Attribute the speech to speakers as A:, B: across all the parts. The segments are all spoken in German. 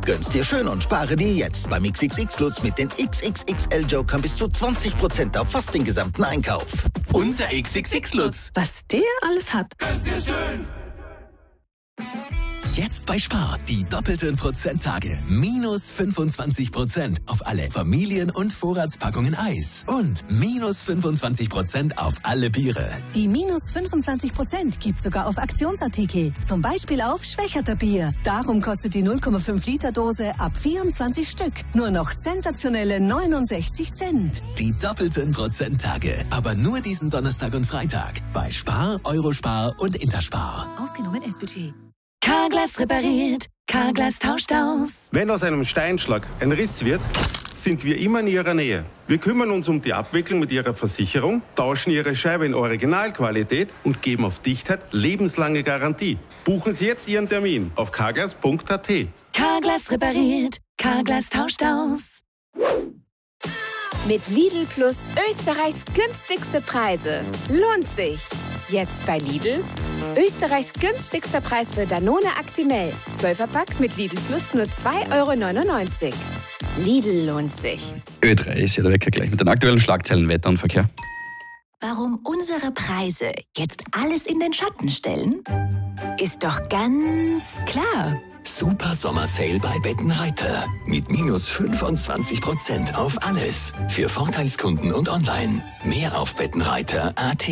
A: Gönn's dir schön und spare dir jetzt beim XXX Lutz mit den XXXL Jokern bis zu 20% auf fast den gesamten Einkauf.
B: Unser XXX Lutz.
C: Was der alles hat.
B: Gönn's dir schön.
D: Jetzt bei Spar, die doppelten Prozenttage. Minus 25% auf alle Familien- und Vorratspackungen Eis. Und minus 25% auf alle Biere.
E: Die minus 25% gibt sogar auf Aktionsartikel. Zum Beispiel auf Schwächerter Bier. Darum kostet die 0,5 Liter Dose ab 24 Stück nur noch sensationelle 69 Cent.
D: Die doppelten Prozenttage. Aber nur diesen Donnerstag und Freitag. Bei Spar, Eurospar und Interspar.
E: Ausgenommen S-Budget.
C: Carglass repariert, Carglass tauscht aus.
F: Wenn aus einem Steinschlag ein Riss wird, sind wir immer in Ihrer Nähe. Wir kümmern uns um die Abwicklung mit Ihrer Versicherung, tauschen Ihre Scheibe in Originalqualität und geben auf Dichtheit lebenslange Garantie. Buchen Sie jetzt Ihren Termin auf carglass.at.
C: Carglass repariert, Carglass tauscht aus.
G: Mit Lidl Plus Österreichs günstigste Preise. Lohnt sich. Jetzt bei Lidl. Österreichs günstigster Preis für Danone Actimel. 12er-Pack mit Lidl Plus nur 2,99 €. Lidl lohnt sich.
H: Ö3 ist ja der Wecker gleich mit den aktuellen Schlagzeilen Wetter und Verkehr.
I: Warum unsere Preise jetzt alles in den Schatten stellen? Ist doch ganz klar.
D: Super Sommer-Sale bei Bettenreiter. Mit minus 25% auf alles. Für Vorteilskunden und online. Mehr auf bettenreiter.at.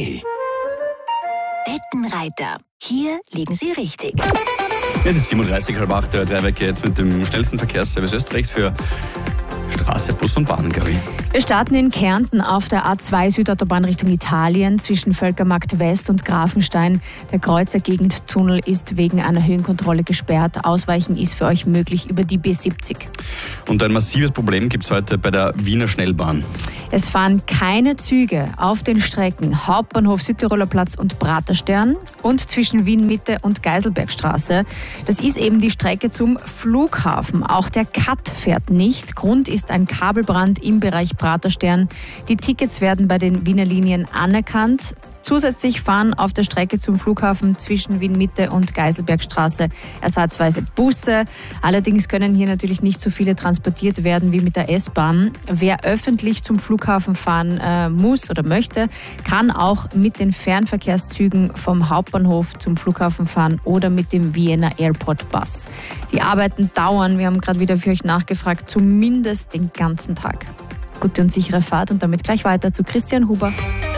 I: Bettenreiter. Hier liegen Sie richtig.
H: Es ist 7:30, der Dreiweg jetzt mit dem schnellsten Verkehrsservice Österreichs für Straße, Bus und Bahn, glaube ich.
J: Wir starten in Kärnten auf der A2 Südautobahn Richtung Italien zwischen Völkermarkt West und Grafenstein. Der Kreuzer-Gegend-Tunnel ist wegen einer Höhenkontrolle gesperrt. Ausweichen ist für euch möglich über die B70.
H: Und ein massives Problem gibt es heute bei der Wiener Schnellbahn.
J: Es fahren keine Züge auf den Strecken Hauptbahnhof Südtiroler Platz und Praterstern und zwischen Wien Mitte und Geiselbergstraße. Das ist eben die Strecke zum Flughafen. Auch der CAT fährt nicht. Grund ist ein Kabelbrand im Bereich Praterstern. Die Tickets werden bei den Wiener Linien anerkannt. Zusätzlich fahren auf der Strecke zum Flughafen zwischen Wien Mitte und Geiselbergstraße ersatzweise Busse. Allerdings können hier natürlich nicht so viele transportiert werden wie mit der S-Bahn. Wer öffentlich zum Flughafen fahren muss oder möchte, kann auch mit den Fernverkehrszügen vom Hauptbahnhof zum Flughafen fahren oder mit dem Vienna Airport Bus. Die Arbeiten dauern, wir haben gerade wieder für euch nachgefragt, zumindest den ganzen Tag. Gute und sichere Fahrt und damit gleich weiter zu Christian Huber.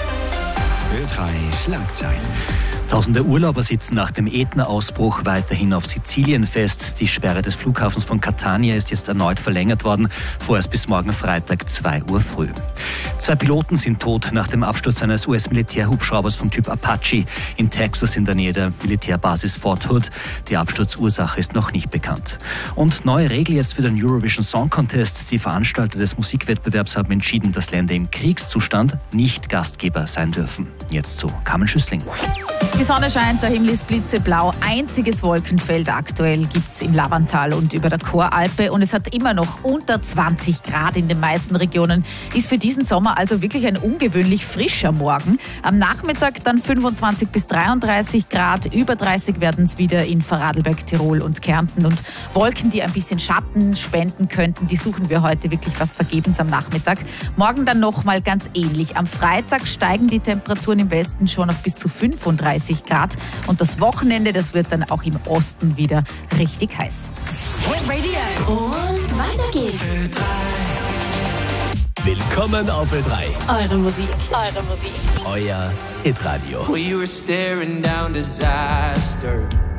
D: Ö3 Schlagzeilen.
K: Tausende Urlauber sitzen nach dem Ätna-Ausbruch weiterhin auf Sizilien fest. Die Sperre des Flughafens von Catania ist jetzt erneut verlängert worden, vorerst bis morgen Freitag 2 Uhr früh. 2 Piloten sind tot nach dem Absturz eines US-Militärhubschraubers vom Typ Apache in Texas in der Nähe der Militärbasis Fort Hood. Die Absturzursache ist noch nicht bekannt. Und neue Regel jetzt für den Eurovision Song Contest. Die Veranstalter des Musikwettbewerbs haben entschieden, dass Länder im Kriegszustand nicht Gastgeber sein dürfen. Jetzt zu Carmen Schüssling.
L: Die Sonne scheint, der Himmel ist blitzeblau. Einziges Wolkenfeld aktuell gibt es im Lavantal und über der Choralpe. Und es hat immer noch unter 20 Grad in den meisten Regionen. Ist für diesen Sommer also wirklich ein ungewöhnlich frischer Morgen. Am Nachmittag dann 25 bis 33 Grad. Über 30 werden es wieder in Vorarlberg, Tirol und Kärnten. Und Wolken, die ein bisschen Schatten spenden könnten, die suchen wir heute wirklich fast vergebens am Nachmittag. Morgen dann nochmal ganz ähnlich. Am Freitag steigen die Temperaturen im Westen schon auf bis zu 35 Grad. Und das Wochenende, das wird dann auch im Osten wieder richtig heiß.
I: Hit Radio. Und weiter geht's.
D: Ö3. Willkommen auf Ö3.
C: Eure Musik. Eure Musik.
D: Euer Hitradio.
B: We were staring down disaster.